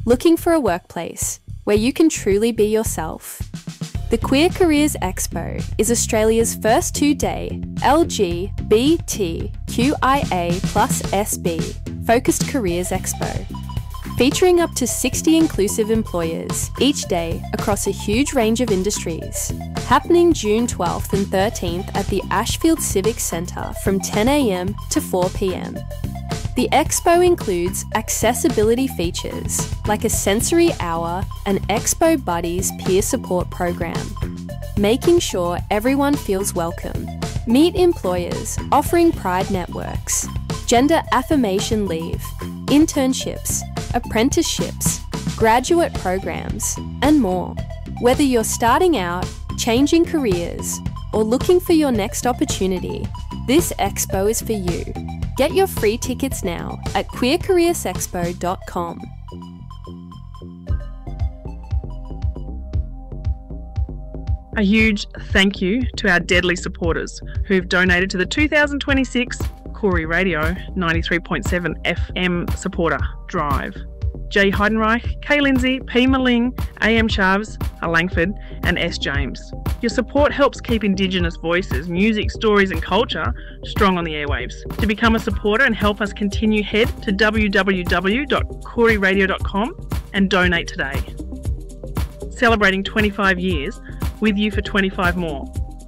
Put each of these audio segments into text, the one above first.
Looking for a workplace where you can truly be yourself? The Queer Careers Expo is Australia's first two-day LGBTQIA+SB focused careers expo, featuring up to 60 inclusive employers each day across a huge range of industries. Happening June 12th and 13th at the Ashfield Civic Centre from 10 a.m. to 4 p.m. The expo includes accessibility features like a sensory hour and Expo Buddies peer support program, making sure everyone feels welcome. Meet employers offering pride networks, gender affirmation leave, internships, apprenticeships, graduate programs, and more. Whether you're starting out, changing careers, or looking for your next opportunity, this expo is for you. Get your free tickets now at queercareersexpo.com. A huge thank you to our deadly supporters who've donated to the 2026 Koori Radio 93.7 FM Supporter Drive. J. Heidenreich, K. Lindsay, P. Maling, A.M. Sharves, A. Langford and S. James. Your support helps keep Indigenous voices, music, stories and culture strong on the airwaves. To become a supporter and help us continue, head to www.kooriradio.com and donate today. Celebrating 25 years, with you for 25 more.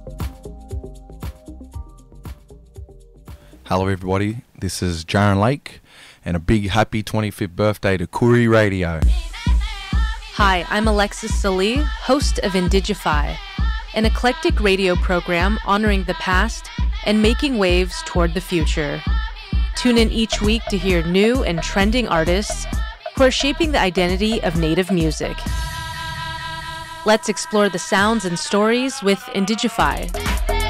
Hello everybody, this is Jaron Lake and a big happy 25th birthday to Koori Radio. Hi, I'm Alexis Salee, host of Indigify, an eclectic radio program honoring the past and making waves toward the future. Tune in each week to hear new and trending artists who are shaping the identity of Native music. Let's explore the sounds and stories with Indigify.